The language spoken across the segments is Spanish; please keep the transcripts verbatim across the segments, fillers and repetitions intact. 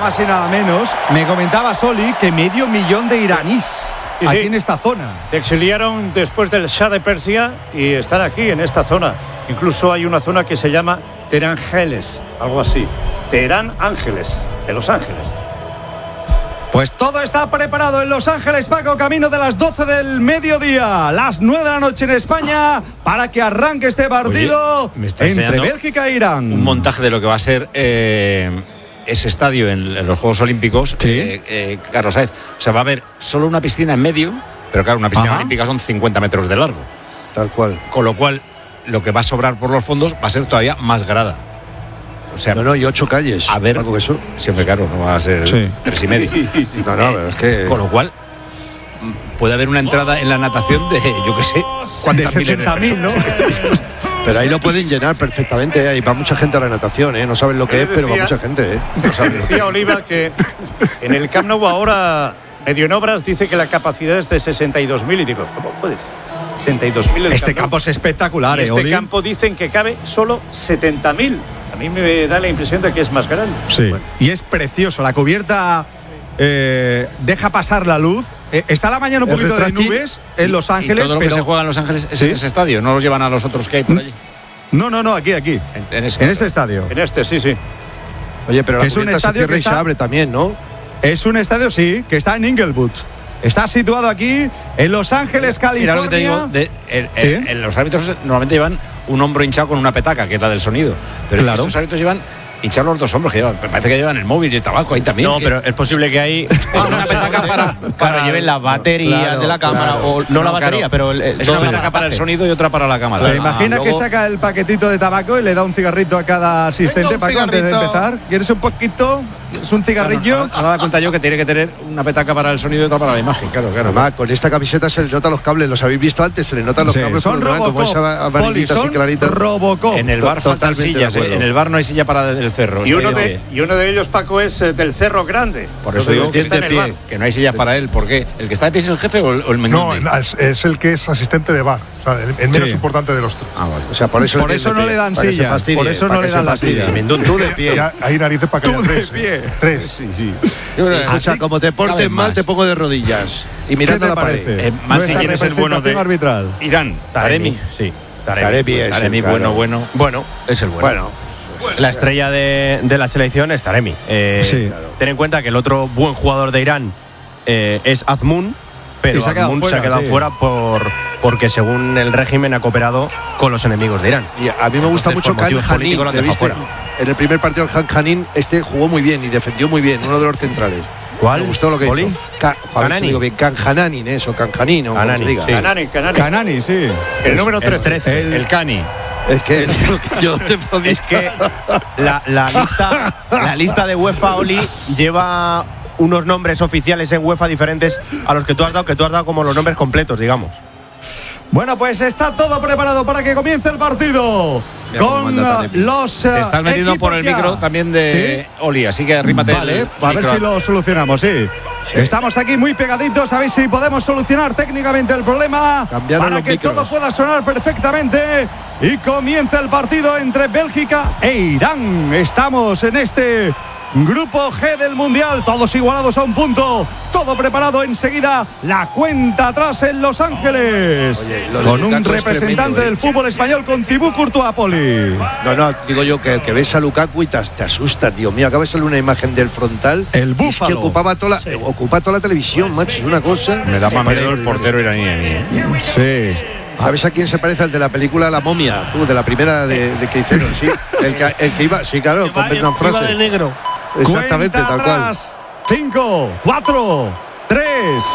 más y nada menos. Me comentaba Soli que medio millón de iraníes sí, aquí sí. en esta zona. Se exiliaron después del Shah de Persia y están aquí en esta zona. Incluso hay una zona que se llama Teherán Ángeles, algo así. Teherán Ángeles, de Los Ángeles. Pues todo está preparado en Los Ángeles, Paco, camino de las doce del mediodía, las nueve de la noche en España, para que arranque este partido. Oye, me está entre Bélgica e Irán. Un montaje de lo que va a ser eh, ese estadio en, en los Juegos Olímpicos, ¿sí? eh, eh, Carlos Saez. O sea, va a haber solo una piscina en medio, pero claro, una piscina Ajá. olímpica son cincuenta metros de largo. Tal cual. Con lo cual, lo que va a sobrar por los fondos va a ser todavía más grada. O sea, no, no, y ocho calles. A ver, algo que eso. Siempre claro, no va a ser sí. tres y medio. No, no, pero es que. Con lo cual, puede haber una entrada en la natación de, yo qué sé, de setenta mil, ¿no? Pero ahí lo pueden llenar perfectamente. Ahí va mucha gente a la natación, ¿eh? No saben lo que es, decía, pero va mucha gente, ¿eh? O sea, decía Oliva que en el Camp Nou ahora, medio en obras, dice que la capacidad es de sesenta y dos mil. Y digo, ¿cómo puedes? sesenta y dos mil. Este campo es espectacular, ¿eh? Este Oli? campo dicen que cabe solo setenta mil. A mí me da la impresión de que es más grande. Sí, bueno. Y es precioso. La cubierta eh, deja pasar la luz. Eh, está la mañana un poquito de nubes en Los Ángeles. ¿Y todo lo pero... que se juega en Los Ángeles es ¿sí? en ese estadio? ¿No los llevan a los otros que hay por allí? No, no, no, aquí, aquí. En, en, ese, en este estadio. En este, sí, sí. Oye, pero la es un estadio que está... se abre también, ¿no? Es un estadio, sí, que está en Inglewood. Está situado aquí en Los Ángeles, California. Mira lo que te digo, de, el, el, el, los árbitros normalmente llevan un hombro hinchado con una petaca, que es la del sonido. Pero claro. Estos árbitros llevan hinchar los dos hombros, que llevan, parece que llevan el móvil y el tabaco ahí también. No, que... pero es posible que hay ah, una petaca para, para, para lleven las baterías claro, de la cámara, claro. o no, no la batería, claro. pero el, el, es una petaca para el sonido y otra para la cámara. ¿Te imaginas ah, luego... que saca el paquetito de tabaco y le da un cigarrito a cada asistente para antes de empezar? ¿Quieres un poquito? ¿Es un cigarrillo? No, no, no, no me da cuenta yo que tiene que tener una petaca para el sonido y otra para la imagen, claro, claro. Además, con esta camiseta se les notan los cables, los habéis visto antes, se les notan los sí, cables. Son Robocop, Poli, son Robocop. En el bar faltan sillas, eh, en el bar no hay silla para el cerro. Y uno, de, y uno de ellos, Paco, es eh, del Cerro Grande. Por eso digo que, está de pie, que no hay sillas para él. ¿Por qué? ¿El que está de pie es el jefe o el, o el No, es, es el que es asistente de bar. O sea, el, el menos sí. importante de los tres. Ah, vale. O sea, por eso, por eso no le dan silla. Por eso no le dan la silla. Tú de pie. Hay narices para que haya tres. Tú de pie. Tres. Sí, sí. Escucha, como te portes mal, te pongo de rodillas. Y mirando la pared. Eh, más si quieres el bueno de arbitral. Irán. Taremi. Sí. Taremi, es Taremi el, bueno, claro. bueno. Bueno, es el bueno. Bueno. La estrella de, de la selección es Taremi. Eh, sí. Claro. Ten en cuenta que el otro buen jugador de Irán eh, es Azmoun, pero se Azmoun fuera, se ha quedado sí. fuera por porque según el régimen ha cooperado con los enemigos de Irán. Y a mí me gusta Entonces, mucho Khan Hanin. En el primer partido Khan Hanin este jugó muy bien y defendió muy bien, uno de los centrales. ¿Cuál? Me gustó lo que ¿Oli? hizo. Ka, Canani. Digo bien, Khan Hananin, eso, Khan Hanin o Canani, como se diga. sí. Canani, Canani. Canani, sí. El número el trece. El, el Cani. Es que yo te podía... Es que la, la lista la lista de UEFA, Oli, lleva unos nombres oficiales en UEFA diferentes a los que tú has dado, que tú has dado como los nombres completos, digamos. Bueno, pues está todo preparado para que comience el partido. Mira con uh, los. Uh, Te estás metiendo por el ya. micro también de ¿Sí? Oli, así que arrímate. Vale, el a micro. ver si lo solucionamos, sí. sí. Estamos aquí muy pegaditos, a ver si podemos solucionar técnicamente el problema. Cambiaron para los que micros. todo pueda sonar perfectamente. Y comienza el partido entre Bélgica e Irán. Estamos en este Grupo G del Mundial, todos igualados a un punto, todo preparado enseguida, la cuenta atrás en Los Ángeles. Oye, con un representante tremendo, ¿eh? del fútbol español, con Thibaut Courtois, Poli. No, no, digo yo que el que ves a Lukaku y te, te asustas, Dios mío, acaba de salir una imagen del frontal. El búfalo. Es que ocupaba toda la, sí. ocupa toda la televisión, macho, es una cosa. Me da más miedo el portero iraní a mí, ¿eh? Sí. ¿Sabes a quién se parece? Al de la película La Momia, tú, de la primera de, de que hicieron, sí. El que, el que iba, sí, claro, que con Bernard Fraser. de negro. Exactamente, cuenta tal cual. Atrás. cinco, cuatro, tres,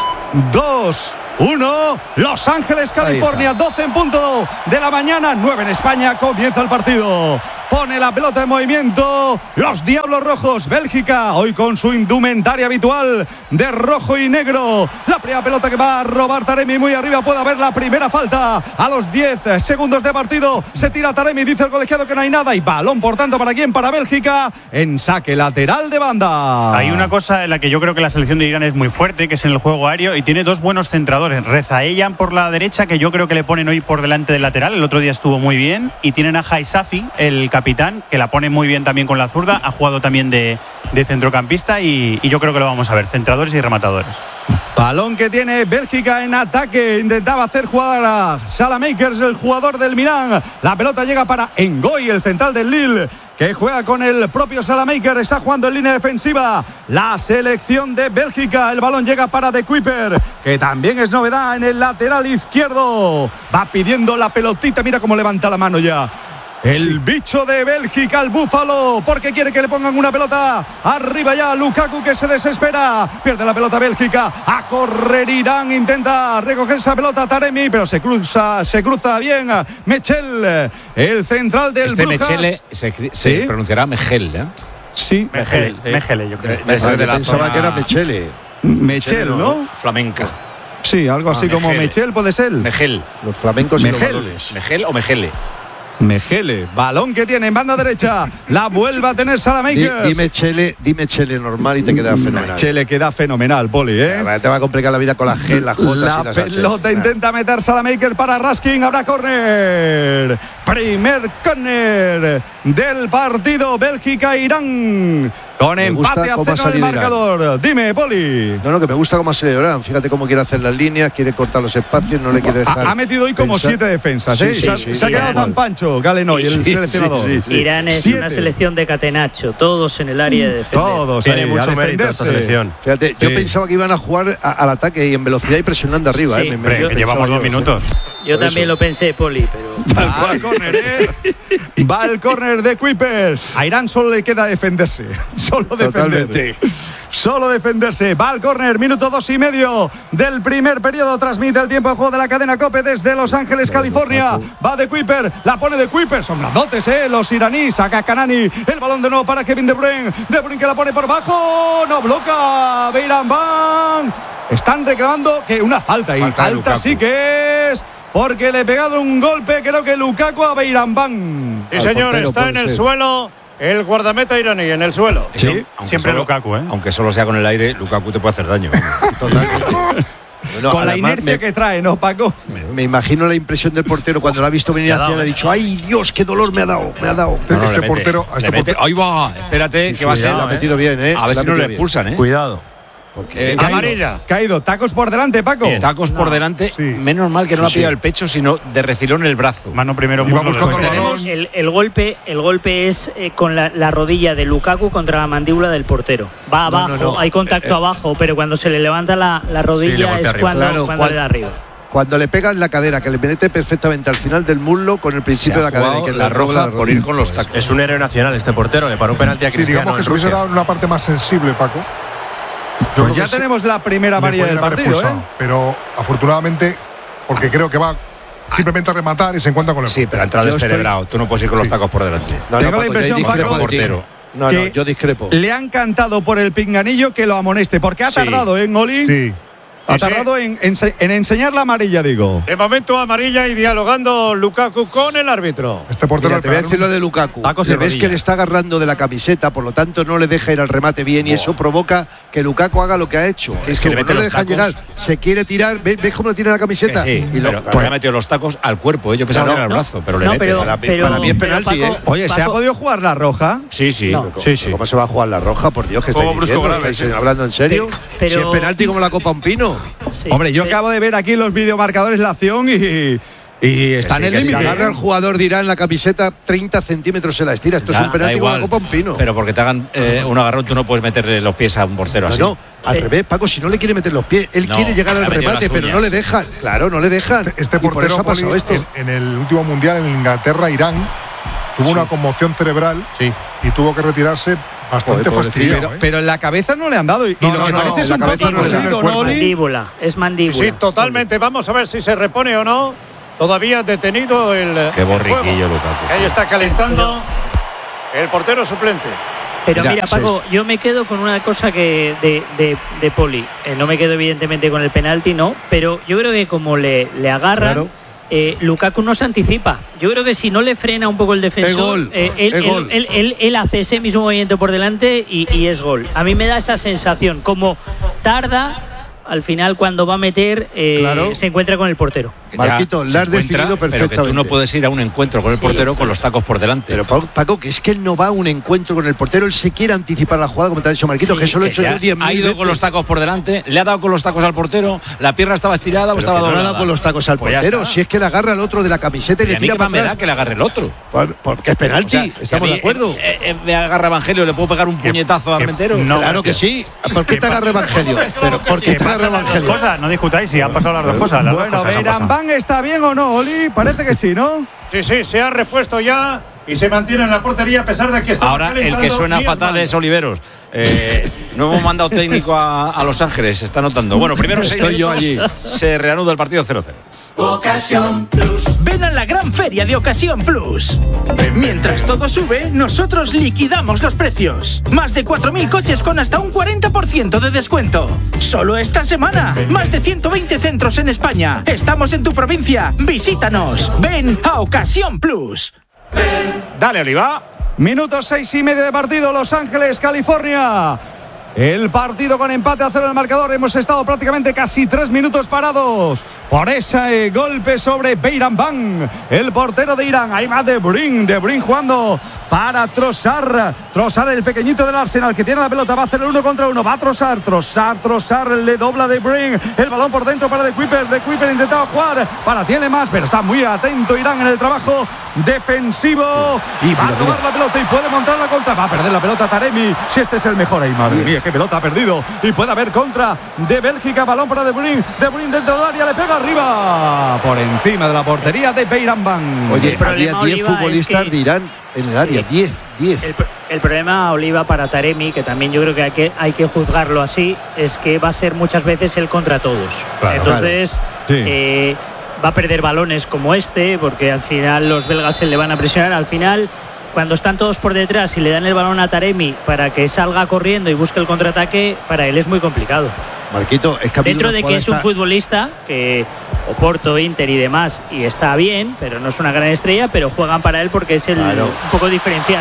dos, uno. Los Ángeles, California, doce en punto de la mañana, nueve en España. Comienza el partido. Pone la pelota en movimiento los Diablos Rojos, Bélgica, hoy con su indumentaria habitual de rojo y negro. La primera pelota que va a robar Taremi, muy arriba, puede haber la primera falta a los diez segundos de partido. Se tira Taremi, dice el colegiado que no hay nada, y balón por tanto para quién, para Bélgica, en saque lateral de banda. Hay una cosa en la que yo creo que la selección de Irán es muy fuerte, que es en el juego aéreo, y tiene dos buenos centradores. Rezaeian por la derecha, que yo creo que le ponen hoy por delante del lateral, el otro día estuvo muy bien, y tienen a Haisafi, el capitán, que la pone muy bien también con la zurda, ha jugado también de, de centrocampista y, y yo creo que lo vamos a ver, centradores y rematadores. Balón que tiene Bélgica en ataque. Intentaba hacer jugar a Salamakers, el jugador del Milán. La pelota llega para Ngoy, el central del Lille, que juega con el propio Salamakers. Está jugando en línea defensiva la selección de Bélgica. El balón llega para De Kuiper, que también es novedad en el lateral izquierdo. Va pidiendo la pelotita. Mira cómo levanta la mano ya el sí. bicho de Bélgica, el búfalo, porque quiere que le pongan una pelota arriba ya. Lukaku, que se desespera, pierde la pelota Bélgica. A correr Irán, intenta recoger esa pelota Taremi, pero se cruza, se cruza bien Mechel, el central del este Brujas. Mechele se, se ¿Sí? pronunciará Mechel, ¿eh? Sí, Mechel, sí. Mechele, yo creo. De, de, de pensaba zona... que era Mechele. Mechel, ¿no? Flamenca. Sí, algo así ah, como Mechele. Mechel puede ser. Mechel. Los flamencos Mechel. y los balones. Mechel o Mechele. Mechele, balón que tiene en banda derecha, la vuelve a tener Salamakers. Dime Chele, dime Chele normal y te queda fenomenal. Chele queda fenomenal, Poli, ¿eh? Te va a complicar la vida con la G, la J. La y las pelota H. intenta meter Salamakers para Raskin, habrá córner. Primer córner del partido Bélgica-Irán. Con me empate a cero en el marcador. Irán. Dime, Poli. No, no, que me gusta cómo ha salido Irán. Fíjate cómo quiere hacer las líneas, quiere cortar los espacios, no le quiere dejar. Ha, ha metido hoy como pensar. siete defensas, ¿eh? Sí, sí, se ha, sí, se ha quedado tan pancho Galenoy, el sí, seleccionador. Sí, sí, sí. Irán es siete. Una selección de catenacho, todos en el área de defensa. Todos, tiene ahí, mucho mérito esta selección. Fíjate, yo sí. pensaba que iban a jugar a, al ataque y en velocidad y presionando arriba. Sí, ¿eh? me, me, yo, llevamos dos minutos. Yo Por también eso. lo pensé, Poli, pero. Va al córner, ¿eh? Va al córner de Kuiper. A Irán solo le queda defenderse. Solo defender. Solo defenderse. Va al córner, minuto dos y medio del primer periodo. Transmite el tiempo de juego de la cadena COPE desde Los Ángeles, California. Va de Kuiper, la pone de Kuiper. Son grandotes, eh, los iraníes. Saca Kanani, el balón de nuevo para Kevin De Bruyne. De Bruyne que la pone por abajo. No bloca. Beiran Van. Están reclamando que una falta. Y falta, falta sí que es. Porque le he pegado un golpe, creo que Lukaku a Beiran Van. Sí, señor, está en el ser. suelo. El guardameta iraní en el suelo. Sí, siempre solo, Lukaku, ¿eh? Aunque solo sea con el aire, Lukaku te puede hacer daño. Bueno, con la inercia me, que trae, ¿no, Paco? Me, me imagino la impresión del portero cuando lo ha visto venir hacia él, ha dicho, ¡ay, Dios, qué dolor me ha dado! Me ha dado. No, no, este portero, este mete, portero. Ahí va, espérate, sí, que sí, va a ser. Lo ha metido bien, ¿eh? A ver si no le expulsan, ¿eh? Cuidado. Porque eh, amarilla. Caído, tacos por delante, Paco. Eh, tacos no. por delante. Sí. Menos mal que no sí, le ha pillado sí. el pecho, sino de refilón el brazo. Mano primero. Pues tenemos el, el golpe, el golpe es eh, con la, la rodilla de Lukaku contra la mandíbula del portero. Va abajo, no, no, no. hay contacto eh, abajo, pero cuando se le levanta la, la rodilla sí, es cuando, claro, cuando cual, le da arriba. Cuando le pega en la cadera, que le mete perfectamente al final del muslo con el principio de la cadera. Y que la roja la por ir con los tacos. Es un héroe nacional este portero, le paró un penalti a Cristiano. Sí, digamos que se hubiese dado en una parte más sensible, Paco. Yo pues ya tenemos la primera amarilla del partido, ¿eh? Pero afortunadamente, porque creo que va simplemente a rematar y se encuentra con el sí, pero ha entrado descerebrado. Tú no puedes ir con los tacos por delante. No, Tengo no, la impresión, Paco, portero. No, no, yo discrepo. Le han cantado por el pinganillo que lo amoneste, porque ha tardado, ¿eh, Oli? Sí. Ha tardado en, en, en enseñar la amarilla, digo. De momento amarilla y dialogando Lukaku con el árbitro. Este portero Mira, te voy a decir lo de Lukaku. Le ves que le está agarrando de la camiseta, por lo tanto no le deja ir al remate bien oh. y eso provoca que Lukaku haga lo que ha hecho. Oh, es que, que le no le deja llegar, se quiere tirar, ¿ves, ves cómo le tiene la camiseta? Sí, y lo, pero pues, le ha metido los tacos al cuerpo, ¿eh? Yo pensaba no, que era el brazo, pero no, le mete. Pero, para, pero, para mí es penalti, Paco, ¿eh? Oye, Paco, ¿se ha podido jugar la roja? Sí, sí. No. sí, sí. ¿Cómo se va a jugar la roja? Por Dios, que estáis diciendo? ¿Estáis hablando en serio? Pero, si es penalti como la Copa Un Pino. Sí, Hombre, yo sí. acabo de ver aquí los videomarcadores la acción y, y está sí, en el límite. Si agarra al jugador de Irán la camiseta treinta centímetros se la estira. Esto da, es un penalti como la Copa Un Pino. Pero porque te hagan eh, un agarrón, tú no puedes meterle los pies a un portero no, así. No, al eh. revés, Paco, si no le quiere meter los pies, él no, quiere llegar al remate, pero no le dejan. Claro, no le dejan. Este, este portero por eso ha pasado esto. En, en el último mundial en Inglaterra-Irán tuvo sí. una conmoción cerebral sí. y tuvo que retirarse. Bastante fastidiado, pero, ¿eh? pero en la cabeza no le han dado. Y no, lo no, que no, parece es un poco no es mandíbula, es mandíbula. Sí, totalmente. Vamos a ver si se repone o no. Todavía detenido el. Qué borriquillo, Lukaku. Ahí está calentando el portero suplente. Pero mira, mira Paco, yo me quedo con una cosa que de, de, de Poli. Eh, no me quedo evidentemente con el penalti, no. Pero yo creo que como le, le agarran. Claro. Eh, Lukaku no se anticipa. Yo creo que si no le frena un poco el defensor, el gol, eh, él, el él, gol. Él, él, él hace ese mismo movimiento por delante y, y es gol. A mí me da esa sensación. Como tarda, al final cuando va a meter, eh, claro. se encuentra con el portero. Marquito, la has definido perfectamente. Pero que tú no puedes ir a un encuentro con el portero sí. con los tacos por delante. Pero Paco, que es que él no va a un encuentro con el portero, él se quiere anticipar la jugada, como te ha dicho Marquito, sí, que eso lo he hecho yo diez mil Ha ido veces. con los tacos por delante, le ha dado con los tacos al portero, la pierna estaba estirada o estaba doblada. No le ha dado doblada. con los tacos al pues portero, si es que le agarra al otro de la camiseta y, y le tira para me da que le agarre el otro. Pues, porque es penalti, o sea, estamos mí, de acuerdo. Eh, eh, me agarra Evangelio, le puedo pegar un que, puñetazo a Armentero. No, claro que sí. ¿Por qué te agarra Evangelio? Pero ¿por qué te agarra Evangelio? Cosas, no discutáis si han pasado las dos cosas. Las bueno, Beirambán está bien o no, Oli, parece que sí, ¿no? Sí, sí, se ha repuesto ya y se mantiene en la portería a pesar de que está. Ahora el que suena fatal es Oliveros. Eh, no hemos mandado técnico a, a Los Ángeles, se está notando. Bueno, primero estoy yo allí. Se reanuda el partido cero cero. Ocasión Plus. Ven a la gran feria de Ocasión Plus. Mientras todo sube, nosotros liquidamos los precios. Más de cuatro mil coches con hasta un cuarenta por ciento de descuento. Solo esta semana. Más de ciento veinte centros en España. Estamos en tu provincia. Visítanos. Ven a Ocasión Plus. Ven. Dale, Oliva. Minuto seis y medio de partido. Los Ángeles, California. El partido con empate a cero en el marcador. Hemos estado prácticamente casi tres minutos parados por ese eh, golpe sobre Beirambán, el portero de Irán. Ahí va De Bruyne, De Bruyne jugando para Trossard. Trossard, el pequeñito del Arsenal, que tiene la pelota, va a hacer el uno contra uno. Va Trossard, Trossard, Trossard, le dobla De Bruyne. El balón por dentro para De Kuiper. De Kuiper intentaba jugar para tiene más, pero está muy atento Irán en el trabajo defensivo. Y va a robar la pelota y puede montar la contra. Va a perder la pelota Taremi. Si este es el mejor ahí, madre mía, qué pelota ha perdido. Y puede haber contra de Bélgica. Balón para De Bruyne. De Bruyne dentro del área, le pega arriba. Por encima de la portería de Beirambán. Oye, había diez futbolistas es que... de Irán en el área. diez, diez. El, el problema, Oliva, para Taremi, que también yo creo que hay, que hay que juzgarlo así, es que va a ser muchas veces el contra todos. Claro, Entonces, claro. Sí. Eh, va a perder balones como este, porque al final los belgas se le van a presionar. Al final, cuando están todos por detrás y le dan el balón a Taremi para que salga corriendo y busque el contraataque, para él es muy complicado. Marquito, es que dentro de que es un está... futbolista que Oporto, Inter y demás, y está bien, pero no es una gran estrella, pero juegan para él porque es el claro. un poco diferencial.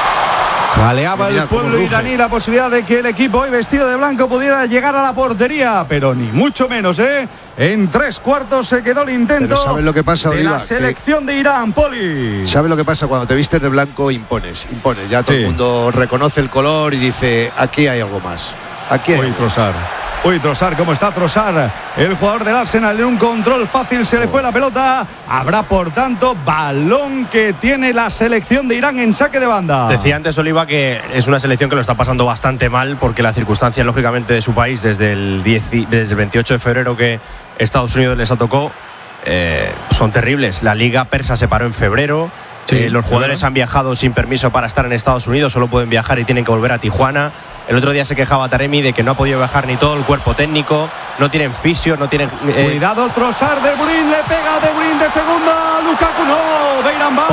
Jaleaba el pueblo iraní la posibilidad de que el equipo hoy vestido de blanco pudiera llegar a la portería, pero ni mucho menos, ¿eh? En tres cuartos se quedó el intento. ¿Sabes lo que pasa, de Oliva? la selección de Irán, Poli? ¿Sabes lo que pasa? Cuando te vistes de blanco impones, impones. Ya todo sí. el mundo reconoce el color y dice, aquí hay algo más. Aquí hay Uy, Trossard. Uy, Trossard, ¿cómo está Trossard? El jugador del Arsenal en un control fácil se le fue la pelota. Habrá, por tanto, balón que tiene la selección de Irán en saque de banda. Decía antes, Oliva, que es una selección que lo está pasando bastante mal porque las circunstancias, lógicamente, de su país desde el, diez, desde el veintiocho de febrero que Estados Unidos les atacó eh, son terribles. La liga persa se paró en febrero. Sí, eh, los jugadores claro. han viajado sin permiso para estar en Estados Unidos, solo pueden viajar y tienen que volver a Tijuana. El otro día se quejaba Taremi de que no ha podido viajar ni todo el cuerpo técnico, no tienen fisio, no tienen... Eh... Cuidado, Trossard, De Bruyne, le pega De Bruyne de segunda, Lukaku no, Beirambán.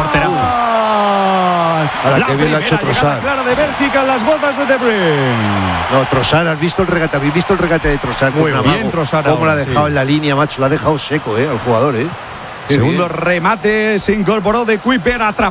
Ahora la que bien lo ha hecho Trossard. Clara de Bélgica en las botas de De Bruyne. No, Trossard, ¿has visto el regate? ¿Habéis visto el regate de Trossard? Muy bien, Trossard. Cómo lo ha dejado sí. en la línea, macho, lo ha dejado seco, eh, al jugador, eh. Segundo remate, se incorporó De Kuiper, atrapado.